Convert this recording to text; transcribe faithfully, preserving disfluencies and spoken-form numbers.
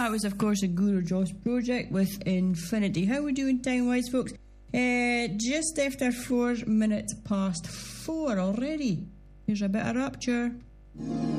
that was, of course, a Guru Joss project with Infinity. How are we doing time-wise, folks? Uh, just after four minutes past four already. Here's a bit of Rapture.